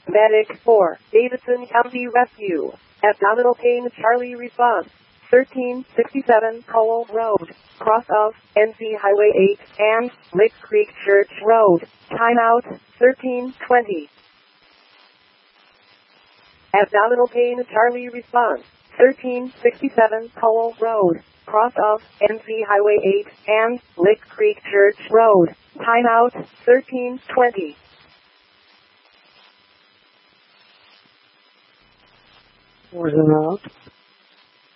Medic 4, Davidson County Rescue. Abdominal pain Charlie response. 1367 Cole Road, cross of NC Highway 8 and Lick Creek Church Road. Timeout 1320. Abdominal pain Charlie response. 1367 Cole Road, cross of NC Highway 8 and Lick Creek Church Road. Timeout 1320. Was it out?